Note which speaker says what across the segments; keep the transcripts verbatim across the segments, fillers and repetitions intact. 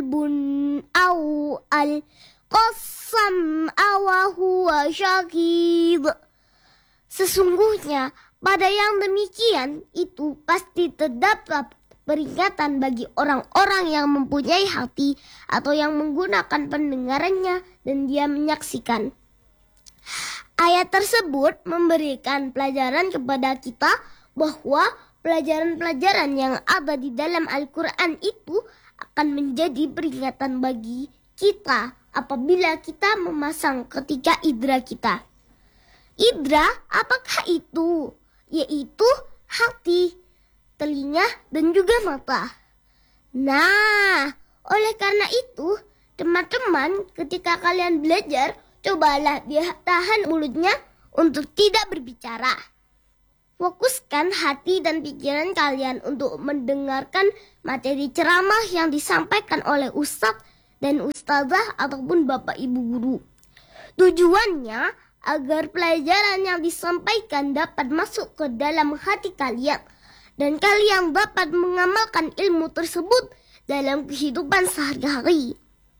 Speaker 1: kalbun aw al-qassam aw huwa syahid. Sesungguhnya pada yang demikian itu pasti terdapat peringatan bagi orang-orang yang mempunyai hati atau yang menggunakan pendengarannya dan dia menyaksikan. Ayat tersebut memberikan pelajaran kepada kita bahwa pelajaran-pelajaran yang ada di dalam Al-Quran itu akan menjadi peringatan bagi kita apabila kita memasang ketika indera kita. Indera apakah itu? Yaitu hati, telinga, dan juga mata. Nah, oleh karena itu, teman-teman, ketika kalian belajar, cobalah dia tahan mulutnya untuk tidak berbicara. Fokuskan hati dan pikiran kalian untuk mendengarkan materi ceramah yang disampaikan oleh ustadz dan ustazah ataupun bapak ibu guru. Tujuannya agar pelajaran yang disampaikan dapat masuk ke dalam hati kalian dan kalian dapat mengamalkan ilmu tersebut dalam kehidupan sehari-hari.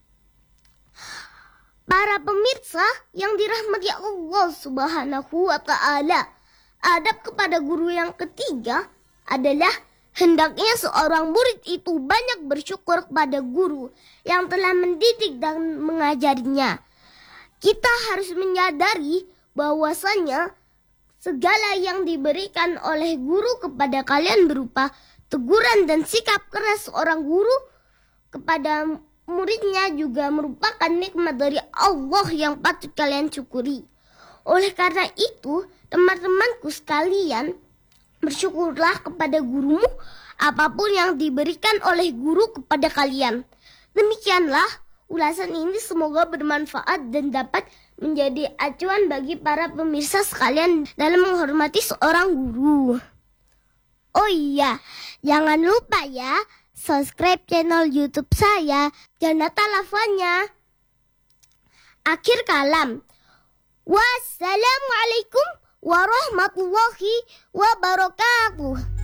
Speaker 1: Para pemirsa yang dirahmati Allah Subhanahu wa Ta'ala, adab kepada guru yang ketiga adalah hendaknya seorang murid itu banyak bersyukur kepada guru yang telah mendidik dan mengajarinya. Kita harus menyadari bahwasanya segala yang diberikan oleh guru kepada kalian berupa teguran dan sikap keras seorang guru kepada muridnya juga merupakan nikmat dari Allah yang patut kalian syukuri. Oleh karena itu, teman-temanku sekalian, bersyukurlah kepada gurumu apapun yang diberikan oleh guru kepada kalian. Demikianlah ulasan ini, semoga bermanfaat dan dapat menjadi acuan bagi para pemirsa sekalian dalam menghormati seorang guru. Oh iya, jangan lupa ya, subscribe channel YouTube saya, Jannata Lafanya. Akhir kalam. Wassalamualaikum warahmatullahi wabarakatuh.